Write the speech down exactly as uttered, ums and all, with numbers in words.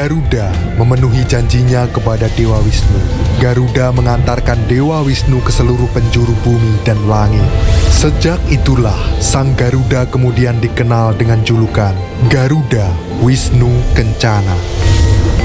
Garuda memenuhi janjinya kepada Dewa Wisnu. Garuda mengantarkan Dewa Wisnu ke seluruh penjuru bumi dan langit. Sejak itulah sang Garuda kemudian dikenal dengan julukan Garuda Wisnu Kencana.